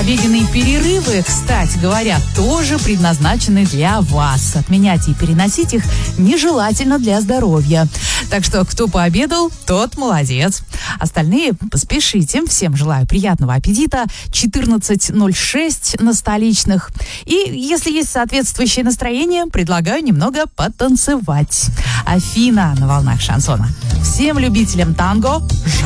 Обеденные перерывы, кстати говоря, тоже предназначены для вас. Отменять и переносить их нежелательно для здоровья. Так что кто пообедал, тот молодец. Остальные поспешите. Всем желаю приятного аппетита. 14:06 на столичных. И если есть соответствующее настроение, предлагаю немного потанцевать. Афина на волнах шансона. Всем любителям танго